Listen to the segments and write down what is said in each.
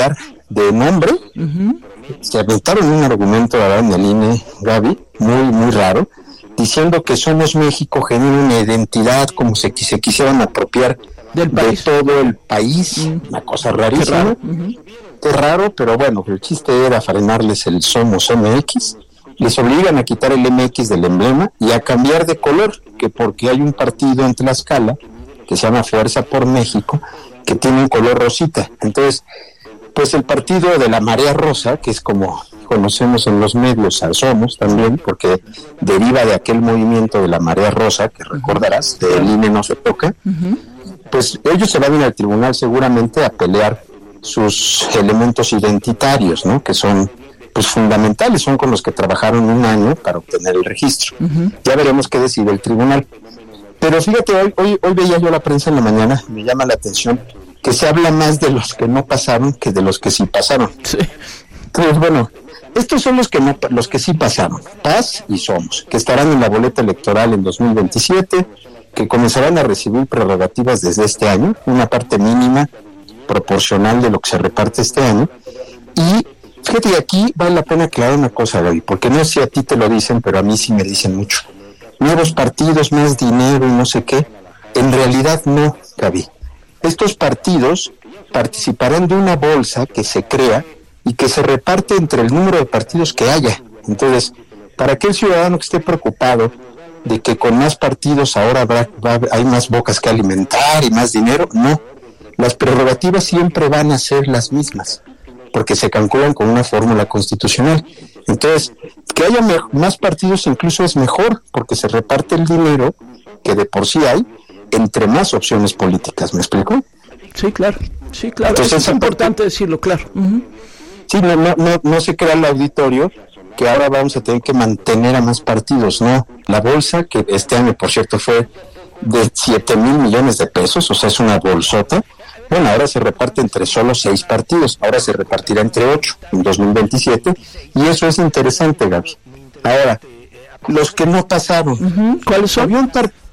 cambiar de nombre. Se aventaron un argumento ahora en el INE, Gaby, muy raro, diciendo que Somos México genera una identidad como si se quisieran apropiar de todo el país, una cosa rarísima. Qué raro, pero bueno, el chiste era frenarles el Somos MX, les obligan a quitar el MX del emblema y a cambiar de color, que porque hay un partido en Tlaxcala que se llama Fuerza por México, que tiene un color rosita. Entonces, pues el partido de la Marea Rosa, que es como conocemos en los medios a Somos también, porque deriva de aquel movimiento de la Marea Rosa, que recordarás, del INE no se toca, pues ellos se van a ir al tribunal seguramente a pelear sus elementos identitarios, ¿no? Que son pues fundamentales, son con los que trabajaron un año para obtener el registro. Ya veremos qué decide el tribunal. Pero fíjate, hoy veía yo la prensa en la mañana, me llama la atención que se habla más de los que no pasaron que de los que sí pasaron. Sí. Entonces, bueno, estos son los que sí pasaron, Paz y Somos, que estarán en la boleta electoral en 2027, que comenzarán a recibir prerrogativas desde este año, una parte mínima proporcional de lo que se reparte este año. Y fíjate que aquí vale la pena aclarar una cosa, Gaby, porque no sé si a ti te lo dicen, pero a mí sí me dicen mucho. Nuevos partidos, más dinero y no sé qué. En realidad no, Gaby. Estos partidos participarán de una bolsa que se crea y que se reparte entre el número de partidos que haya. Entonces, para aquel ciudadano que esté preocupado de que con más partidos ahora hay más bocas que alimentar y más dinero, no. Las prerrogativas siempre van a ser las mismas, porque se calculan con una fórmula constitucional. Entonces, que haya más partidos incluso es mejor, porque se reparte el dinero que de por sí hay entre más opciones políticas, ¿me explico? Sí, claro. Entonces, es importante decirlo, claro. Sí, no se crea el auditorio que ahora vamos a tener que mantener a más partidos, no. La bolsa, que este año, por cierto, fue de 7,000 millones de pesos, o sea, es una bolsota. Bueno, ahora se reparte entre solo 6 partidos, ahora se repartirá entre 8 en 2027, y eso es interesante, Gaby. Ahora, los que no pasaron, ¿cuáles son? Había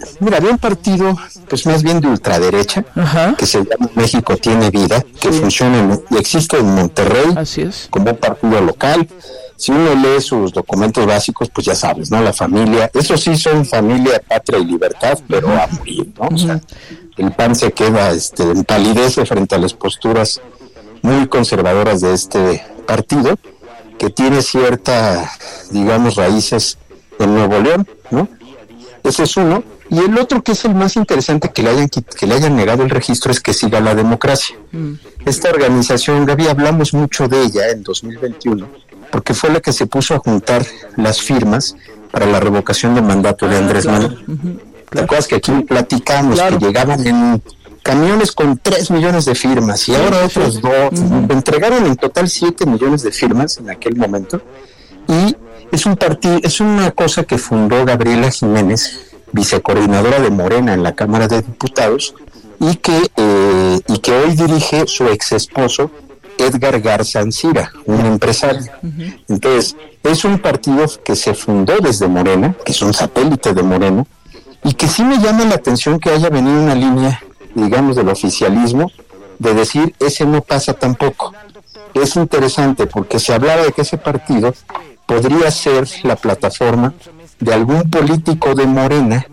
un partido, pues más bien de ultraderecha, que se llama México Tiene Vida, que funciona y existe en Monterrey, así es, como un partido local. Si uno lee sus documentos básicos, pues ya sabes, ¿no? La familia, eso sí son familia, patria y libertad, pero a morir, ¿no? O sea, el PAN se queda empalidece frente a las posturas muy conservadoras de este partido, que tiene cierta, digamos, raíces en Nuevo León, ¿no? Ese es uno. Y el otro, que es el más interesante, que le hayan negado el registro, es que Siga la Democracia. Esta organización, Gaby, hablamos mucho de ella en 2021, porque fue la que se puso a juntar las firmas para la revocación del mandato de Andrés Manuel. ¿Te acuerdas que aquí platicamos que llegaban en camiones con 3 millones de firmas y ahora otros 2? Entregaron en total 7 millones de firmas en aquel momento. Y es una cosa que fundó Gabriela Jiménez, vicecoordinadora de Morena en la Cámara de Diputados, y que hoy dirige su ex esposo Edgar Garza Ancira, un empresario. Entonces, es un partido que se fundó desde Morena, que es un satélite de Morena, y que sí me llama la atención que haya venido una línea, digamos, del oficialismo, de decir, ese no pasa tampoco. Es interesante porque se hablaba de que ese partido podría ser la plataforma de algún político de Morena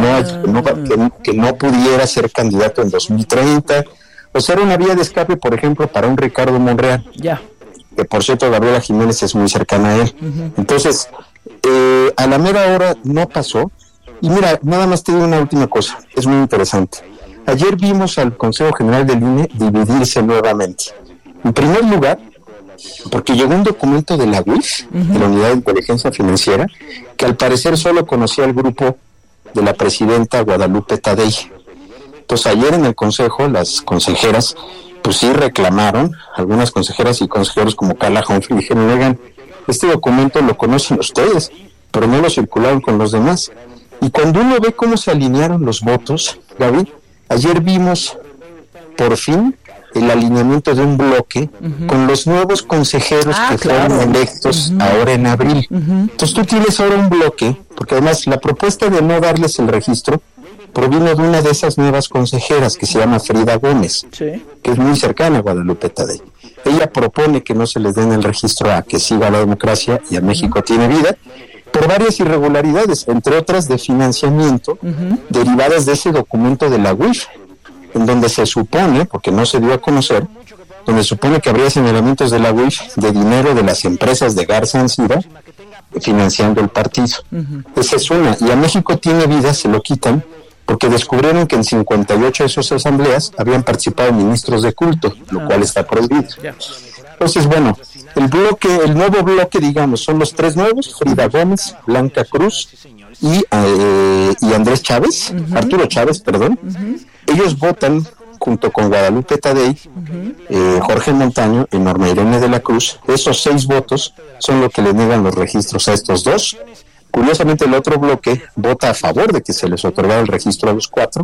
que no pudiera ser candidato en 2030, o ser una vía de escape, por ejemplo, para un Ricardo Monreal, que por cierto Gabriela Jiménez es muy cercana a él. Entonces, a la mera hora no pasó. Y mira, nada más te digo una última cosa, es muy interesante. Ayer vimos al Consejo General del INE dividirse nuevamente. En primer lugar, porque llegó un documento de la UIF, de la Unidad de Inteligencia Financiera, que al parecer solo conocía el grupo de la presidenta Guadalupe Tadei. Entonces ayer en el Consejo, las consejeras, pues sí reclamaron, algunas consejeras y consejeros como Carla Humphrey, dijeron, oigan, este documento lo conocen ustedes, pero no lo circularon con los demás. Y cuando uno ve cómo se alinearon los votos, Gaby, ayer vimos por fin el alineamiento de un bloque con los nuevos consejeros que fueron electos ahora en abril. Entonces tú tienes ahora un bloque, porque además la propuesta de no darles el registro provino de una de esas nuevas consejeras que se llama Frida Gómez, que es muy cercana a Guadalupe Tadei. Ella propone que no se les den el registro a que siga la democracia y a México tiene vida, por varias irregularidades, entre otras de financiamiento, derivadas de ese documento de la UIF, en donde se supone, porque no se dio a conocer, donde se supone que habría señalamientos de la UIF de dinero de las empresas de Garza Ancira financiando el partido. Esa es una. Y a México tiene vida se lo quitan porque descubrieron que en 58 de sus asambleas habían participado ministros de culto, lo cual está prohibido. Entonces, bueno, el nuevo bloque, digamos, son los tres nuevos: Frida Gómez, Blanca Cruz y Andrés Chávez, Arturo Chávez, perdón. Ellos votan junto con Guadalupe Tadei, Jorge Montaño y Norma Irene de la Cruz. Esos 6 votos son lo que le niegan los registros a estos dos. Curiosamente, el otro bloque vota a favor de que se les otorgara el registro a los 4.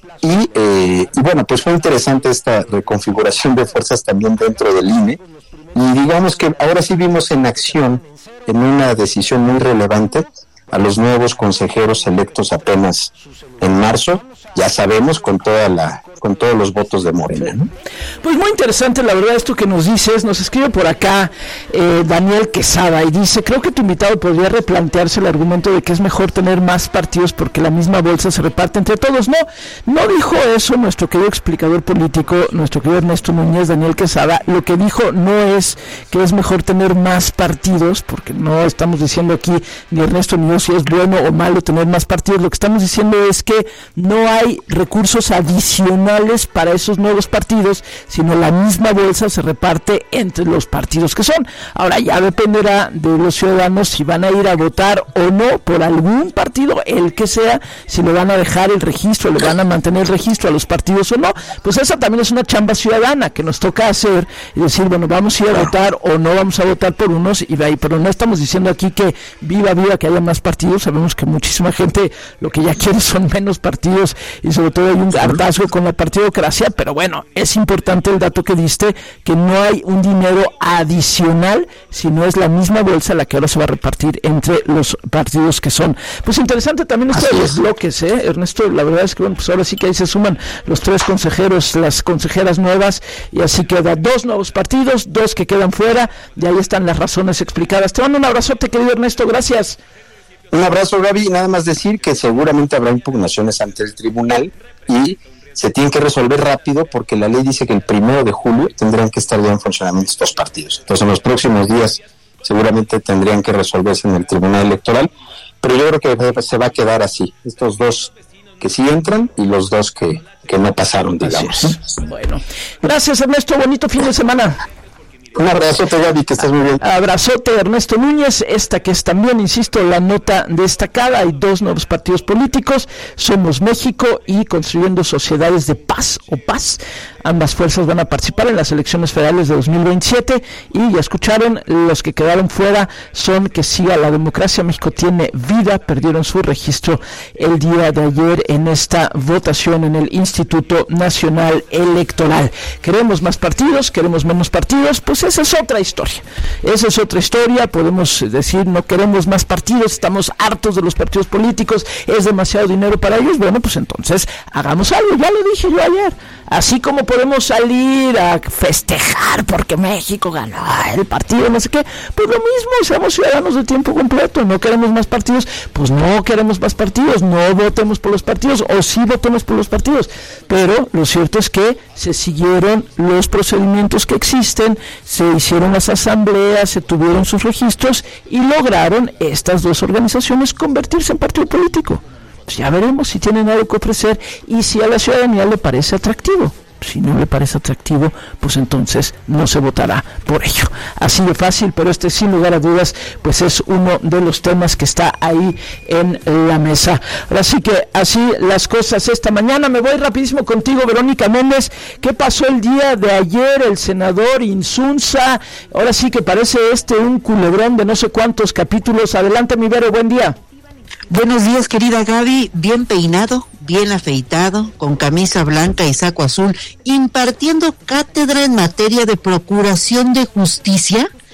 Y bueno, pues fue interesante esta reconfiguración de fuerzas también dentro del INE. Y digamos que ahora sí vimos en acción, en una decisión muy relevante, a los nuevos consejeros electos apenas en marzo, ya sabemos, con todos los votos de Morena, ¿no? Pues muy interesante, la verdad, esto que nos dices. Nos escribe por acá Daniel Quesada y dice: creo que tu invitado podría replantearse el argumento de que es mejor tener más partidos porque la misma bolsa se reparte entre todos. No dijo eso nuestro querido explicador político, nuestro querido Ernesto Núñez, Daniel Quesada. Lo que dijo no es que es mejor tener más partidos, porque no estamos diciendo aquí ni Ernesto ni yo si es bueno o malo tener más partidos. Lo que estamos diciendo es que no hay recursos adicionales para esos nuevos partidos, sino la misma bolsa se reparte entre los partidos que son. Ahora ya dependerá de los ciudadanos si van a ir a votar o no por algún partido, el que sea, si le van a dejar el registro, le van a mantener el registro a los partidos o no. Pues esa también es una chamba ciudadana que nos toca hacer y decir, bueno, vamos a ir a votar o no vamos a votar por unos, y de ahí, pero no estamos diciendo aquí que viva que haya más partidos. Sabemos que muchísima gente lo que ya quiere son menos partidos y sobre todo hay un hartazgo con la partidocracia, pero bueno, es importante el dato que diste, que no hay un dinero adicional, sino es la misma bolsa la que ahora se va a repartir entre los partidos que son. Pues interesante también esto de los bloques, Ernesto. La verdad es que bueno, pues ahora sí que ahí se suman los 3 consejeros, las consejeras nuevas, y así queda 2 nuevos partidos, 2 que quedan fuera, y ahí están las razones explicadas. Te mando un abrazote, querido Ernesto, gracias. Un abrazo, Gaby. Nada más decir que seguramente habrá impugnaciones ante el tribunal y se tienen que resolver rápido, porque la ley dice que el 1 de julio tendrán que estar ya en funcionamiento estos partidos. Entonces, en los próximos días seguramente tendrían que resolverse en el tribunal electoral, pero yo creo que se va a quedar así, estos 2 que sí entran y los 2 que no pasaron, digamos. Bueno, gracias, Ernesto, bonito fin de semana. Un abrazote, Gaby, que estés muy bien. Abrazote, Ernesto Núñez. Esta que es también, insisto, la nota destacada. Hay 2 nuevos partidos políticos: Somos México y Construyendo Sociedades de Paz o Paz. Ambas fuerzas van a participar en las elecciones federales de 2027 y ya escucharon, los que quedaron fuera son Que Siga la Democracia, México Tiene Vida. Perdieron su registro el día de ayer en esta votación en el Instituto Nacional Electoral. ¿Queremos más partidos? ¿Queremos menos partidos? Pues esa es otra historia. Esa es otra historia. Podemos decir, no queremos más partidos, estamos hartos de los partidos políticos, es demasiado dinero para ellos. Bueno, pues entonces hagamos algo. Ya lo dije yo ayer. Así como podemos salir a festejar porque México ganó el partido, no sé qué, pues lo mismo, seamos ciudadanos de tiempo completo. No queremos más partidos, pues no queremos más partidos, no votemos por los partidos, o sí votemos por los partidos. Pero lo cierto es que se siguieron los procedimientos que existen, se hicieron las asambleas, se tuvieron sus registros y lograron estas 2 organizaciones convertirse en partido político. Pues ya veremos si tienen algo que ofrecer y si a la ciudadanía le parece atractivo. Si no le parece atractivo, pues entonces no se votará por ello. Así de fácil, pero sin lugar a dudas, pues es uno de los temas que está ahí en la mesa. Ahora sí que así las cosas esta mañana. Me voy rapidísimo contigo, Verónica Méndez. ¿Qué pasó el día de ayer? El senador Insunza, ahora sí que parece un culebrón de no sé cuántos capítulos. Adelante, mi Vero, buen día. Buenos días, querida Gaby, bien peinado, bien afeitado, con camisa blanca y saco azul, impartiendo cátedra en materia de procuración de justicia.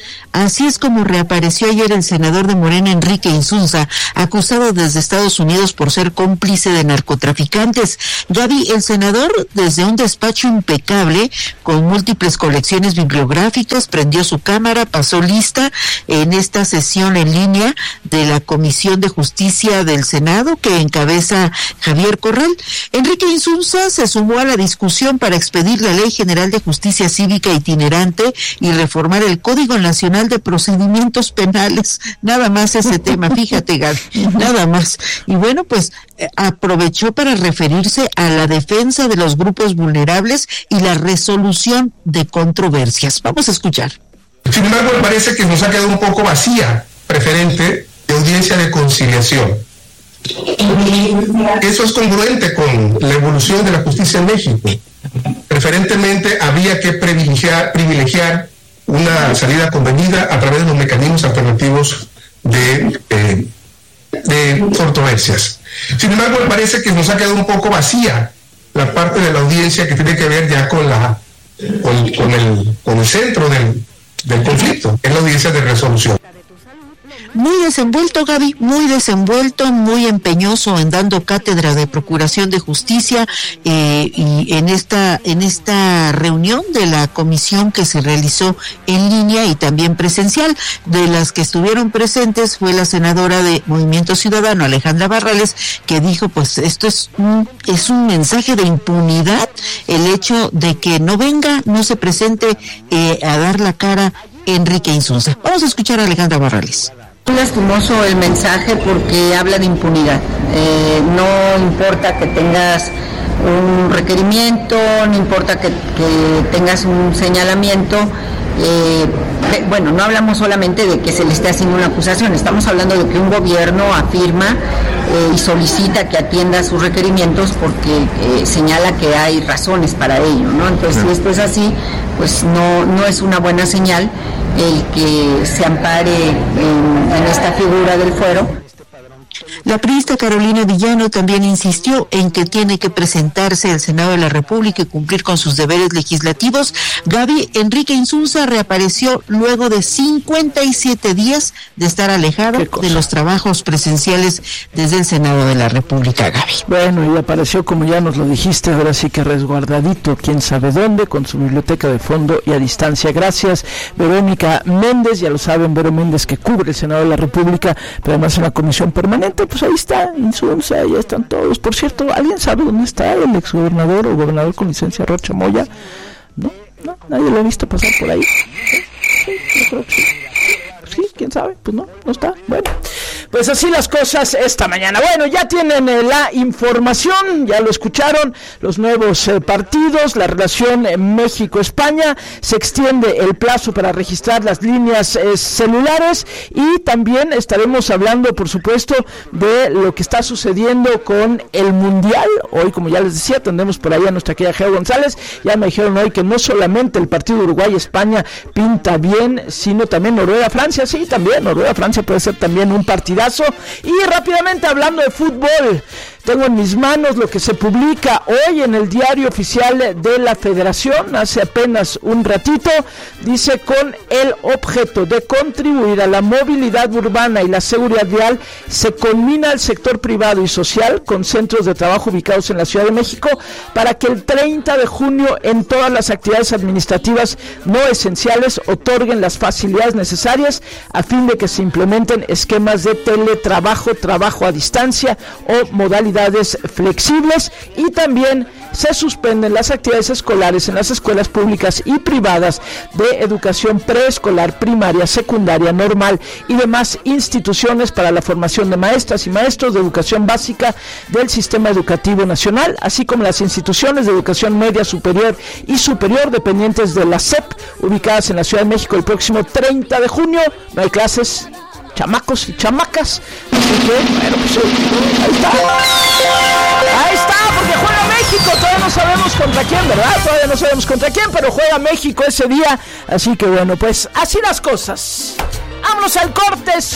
Así es como reapareció ayer el senador de Morena, Enrique Insunza, acusado desde Estados Unidos por ser cómplice de narcotraficantes. Gaby, el senador, desde un despacho impecable, con múltiples colecciones bibliográficas, prendió su cámara, pasó lista en esta sesión en línea de la Comisión de Justicia del Senado, que encabeza Javier Corral. Enrique Insunza se sumó a la discusión para expedir la Ley General de Justicia Cívica itinerante y reformar el Código Nacional de Procedimientos Penales. Nada más ese tema, fíjate, Gaby, nada más. Y bueno, pues aprovechó para referirse a la defensa de los grupos vulnerables y la resolución de controversias. Vamos a escuchar. Sin embargo, me parece que nos ha quedado un poco vacía preferente de audiencia de conciliación. Eso es congruente con la evolución de la justicia en México. Preferentemente había que privilegiar una salida convenida a través de los mecanismos alternativos de controversias. Sin embargo, me parece que nos ha quedado un poco vacía la parte de la audiencia que tiene que ver ya con el centro del conflicto, que es la audiencia de resolución. Muy desenvuelto, Gaby, muy desenvuelto, muy empeñoso en dando cátedra de procuración de justicia, y en esta reunión de la comisión que se realizó en línea y también presencial. De las que estuvieron presentes fue la senadora de Movimiento Ciudadano, Alejandra Barrales, que dijo, pues esto es un mensaje de impunidad, el hecho de que no se presente a dar la cara Enrique Insunza. Vamos a escuchar a Alejandra Barrales. Es lastimoso el mensaje porque habla de impunidad. No importa que tengas un requerimiento, no importa que tengas un señalamiento. Bueno, no hablamos solamente de que se le esté haciendo una acusación, estamos hablando de que un gobierno afirma y solicita que atienda sus requerimientos porque señala que hay razones para ello, ¿no? Entonces, si esto es así, pues no es una buena señal el que se ampare en esta figura del fuero. La priista Carolina Villano también insistió en que tiene que presentarse al Senado de la República y cumplir con sus deberes legislativos. Gaby, Enrique Insunza reapareció luego de 57 días de estar alejado de los trabajos presenciales desde el Senado de la República, Gaby. Bueno, y apareció, como ya nos lo dijiste, ahora sí que resguardadito, quién sabe dónde, con su biblioteca de fondo y a distancia. Gracias, Verónica Méndez, ya lo saben, Vero Méndez, que cubre el Senado de la República, pero además en la comisión permanente. Pues ahí está, Insunza, ya están todos. Por cierto, ¿alguien sabe dónde está el exgobernador o gobernador con licencia Rocha Moya? No, nadie lo ha visto pasar por ahí. Sí, yo creo que sí. Sí, quién sabe, pues no está. Bueno, pues así las cosas esta mañana. Bueno, ya tienen la información, ya lo escucharon, los nuevos partidos, la relación México-España, se extiende el plazo para registrar las líneas celulares y también estaremos hablando, por supuesto, de lo que está sucediendo con el Mundial. Hoy, como ya les decía, tendremos por ahí a nuestra querida Geo González. Ya me dijeron hoy que no solamente el partido Uruguay-España pinta bien, sino también Noruega-Francia. Sí, también Noruega-Francia puede ser también un partidazo. Y rápidamente, hablando de fútbol, tengo en mis manos lo que se publica hoy en el Diario Oficial de la Federación, hace apenas un ratito. Dice: con el objeto de contribuir a la movilidad urbana y la seguridad vial, se combina el sector privado y social con centros de trabajo ubicados en la Ciudad de México para que el 30 de junio en todas las actividades administrativas no esenciales otorguen las facilidades necesarias a fin de que se implementen esquemas de teletrabajo, trabajo a distancia o modalidades flexibles, y también se suspenden las actividades escolares en las escuelas públicas y privadas de educación preescolar, primaria, secundaria, normal y demás instituciones para la formación de maestras y maestros de educación básica del Sistema Educativo Nacional, así como las instituciones de educación media, superior y superior dependientes de la SEP, ubicadas en la Ciudad de México el próximo 30 de junio. No hay clases, chamacos y chamacas, así que, bueno, pues ahí está, porque juega México. Todavía no sabemos contra quién, ¿verdad? Todavía no sabemos contra quién, pero juega México ese día, así que bueno, pues así las cosas. Vámonos al corte.